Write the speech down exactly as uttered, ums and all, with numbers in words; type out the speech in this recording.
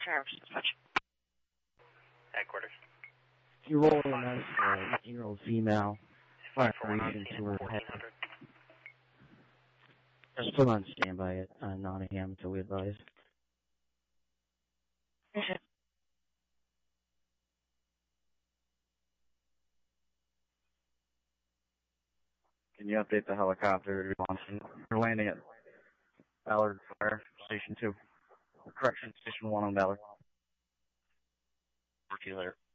Travis, dispatch. Headquarters. You're rolling us an eighteen-year-old female. five four one Operation to her head. fourteen hundred. Just put on standby at uh, Nottingham until we advise. Okay. Can you update the helicopter we're landing at Ballard Fire Station two? Correction, Station one on Ballard. Talk to you later.